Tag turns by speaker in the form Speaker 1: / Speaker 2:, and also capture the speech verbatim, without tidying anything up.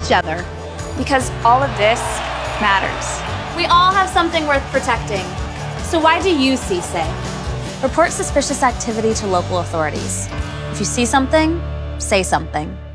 Speaker 1: each other.
Speaker 2: Because all of this matters.
Speaker 3: We all have something worth protecting. So why do you see say?
Speaker 4: Report suspicious activity to local authorities. If you see something, say something.